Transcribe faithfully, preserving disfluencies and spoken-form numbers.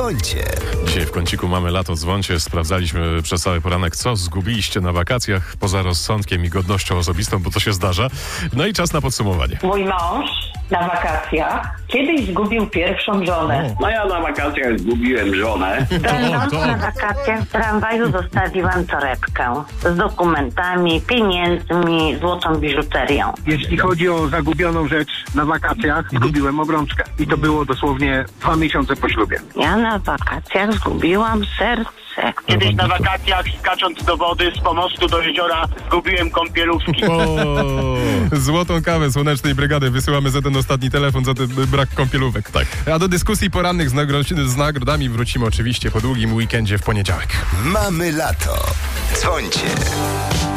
Dzwońcie. Dzisiaj w kąciku Mamy lato, dzwońcie. Sprawdzaliśmy przez cały poranek, co zgubiliście na wakacjach poza rozsądkiem i godnością osobistą, bo to się zdarza. No i czas na podsumowanie. Mój mąż na wakacjach kiedyś zgubił pierwszą żonę. No ja na wakacjach zgubiłem żonę. Będąc to- na wakacjach w tramwaju zostawiłam torebkę z dokumentami, pieniędzmi, złotą biżuterią. Jeśli chodzi o zagubioną rzecz na wakacjach, zgubiłem obrączkę. I to było dosłownie dwa miesiące po ślubie. Ja na wakacjach zgubiłam serce. Kiedyś na wakacjach, skacząc do wody z pomostu do jeziora, zgubiłem kąpielówki. O, złotą kawę Słonecznej Brygady. Wysyłamy za ten ostatni telefon, za ten brak kąpielówek. Tak. A do dyskusji porannych z, nagro- z nagrodami wrócimy oczywiście po długim weekendzie w poniedziałek. Mamy lato. Dzwońcie.